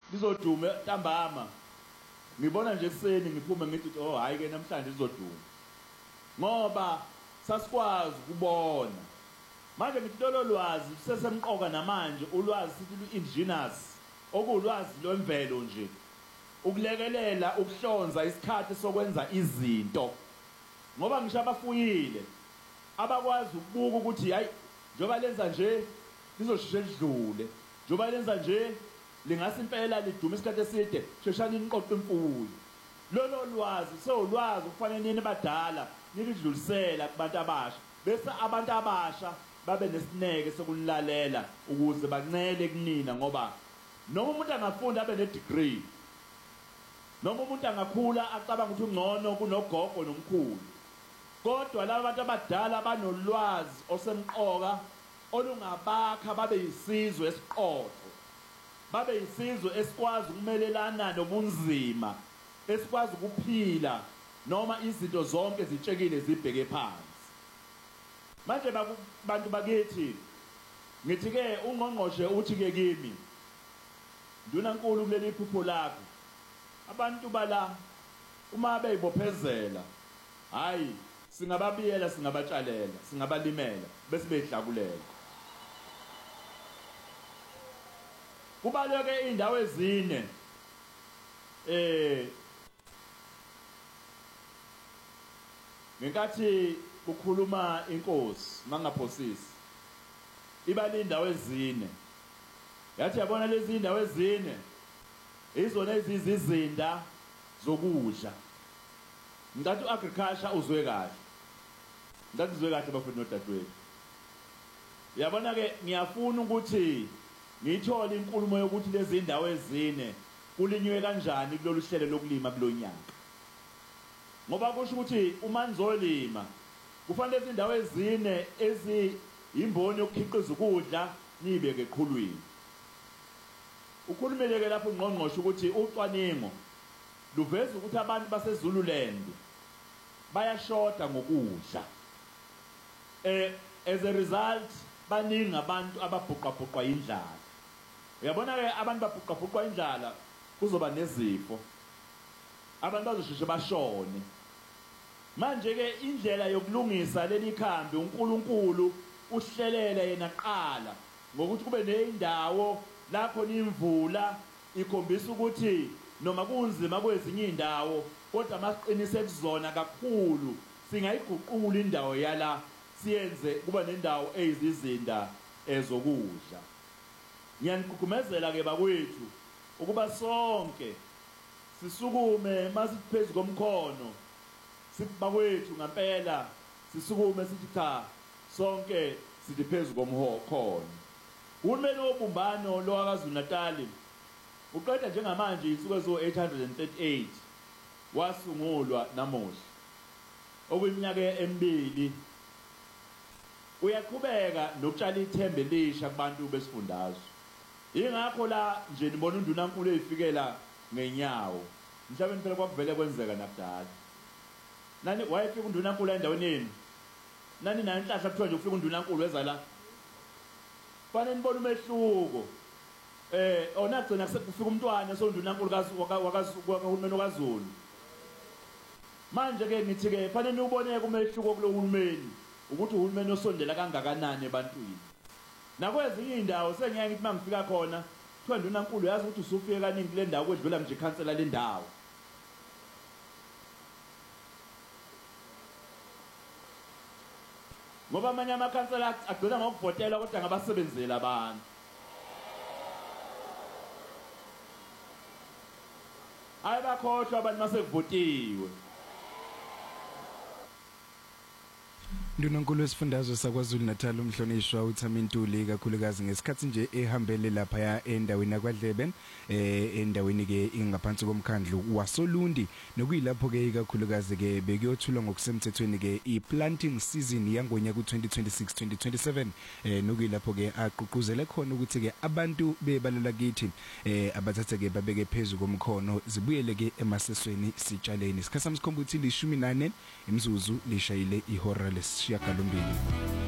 lizoduma ntambama ngibona nje ekseni ngiphume ngithi oh hayi ke namhlanje lizoduma ngoba sasikwazi ukubona manje ngitolo lwazi sesemqoka namanje ulwazi sithi lu-indigenous okulwazi lwemvelo nje ukulekelela ukuhlonza isikhathi sokwenza izinto ngoba ngisho abafuyile abakwazi ukubuka ukuthi hayi njoba lenza nje lizosheshe lidlule njoba lenza nje lingase impela lidume isikhathi eside sheshani niqoqe imfuyo lolo lwazi solwazi kufanele nini badala nilidlulisela kubantu abasha bese abantu abasha babe nesineke sokulalela ukuze bancele kunina ngoba noma umuntu angafunda abe ne-degree noma umuntu angakhula acabanga ukuthi ungcono kunogogo nomkhulu kodwa laba bantu abadala banolwazi osemqoka olungabakha babe yisizwe esiqotho babe yisizwe esikwazi ukumelelana nobunzima esikwazi ukuphila noma izinto zonke zitshekile zibheke phansi manje bantu bakithi ngithi ke ungqongqoshe uthi ke kimi ndunankulu kuleli iphupho lakho abantu bala uma beyibophezela hayi singababiyela singabatshalela singabalimela bese behlakulela kubaleke indawo ezine ngenkathi kukhuluma inkosi mangaphosisi ibali indawo ezine yathi yabona lezi indawo ezine izona ezizinda zokudla ngathi uagriculture uzwe kahle ngathi uzwe kahle bafuna nodadewethu yabona ke ngiyafuna ukuthi ngithole inkulumo yokuthi lezi indawo ezine kulinywe kanjani kulolu hlelo lokulima kulonyaka ngoba kusho ukuthi uma nizolima kufanele lezi indawo ezine eziyimboni yokukhiqiza ukudla nibeke eqhulwini ukhulumeleke lapho ungqongqoshe ukuthi ucwaningo luveza ukuthi abantu baseZululand bayashoda ngokudla as a result baningi abantu ababhuqabhuqwa indlala uyabona ke abantu babhuqabhuqwa indlala kuzoba nezifo abantu bazosheshe bashone manje ke indlela yokulungisa leli khambi uNkulunkulu uhlelele yena qala ngokuthi kube nendawo lapho nimvula ikhombisa ukuthi noma kunzima kwezinye indawo kodwa masiqinise kuzona kakhulu singayiguqula indawo yala siyenze kuba nendawo eyizizinda ezokudla ngiyanikhukumezela ke bakwethu ukuba sonke sisukume masiphezu komkhono sibakwethu ngempela sisukume sithi cha sonke sithi phezu komkhono uhulumeni wobumbano lo waKwaZulu Natal uqeda njengamanje insuku ezo838 wasungulwa namuhla okuyiminyaka emibili uyaqhubeka nokutshala ithembe elisha kubantu besifundazwe ingakho la nje nibona undunankulu eyifikela ngenyawo mhlawumbe phela kwakuvele kwenzeka nakudala nani wayefika undunankulu endaweni yenu nani nayo inhlahla kuthiwa nje ufika undunankulu weza la fanele nibone umehluko ona kugcina kufika umntwana sondunankulu wakahulumeni wakaZulu manje ke ngithi ke fanele niuboneke umehluko kulo hulumeni ukuthi uhulumeni osondela kangakanani ebantwini nakwezinye indawo sengiyeke ngithi mangifika khona kuthiwa ndunankulu yazi ukuthi usufike kaningi kule ndawo kwedlula nje ikhansela le ndawo ngoba amanye amakhansela agcina ngokuvotela kodwa ngabasebenzeli abantu ayibakhohlwa abantu masekuvotiwe Ndunankulu wesifundazwe saKwaZulu Natal umhlonishwa uThamintuli kakhulukazi ngesikhathi nje ehambele lapha endaweni yaKwaDlebe endaweni ke ingaphansi komkhandlu waSolundi nokuyilapho ke kakhulukazi ke bekuyothulwa ngokusemthethweni ke iplanting season yangonyaka ku2026-2027 nokuyilapho ke aququzele khona ukuthi ke abantu bebalela kithi abathathe ke babeke phezulu komkhono zibuyele ke emasesweni sitshaleni isikhathi samsikhomba ukuthi 18 imizuzu lishayile ihora lesishiyagalombili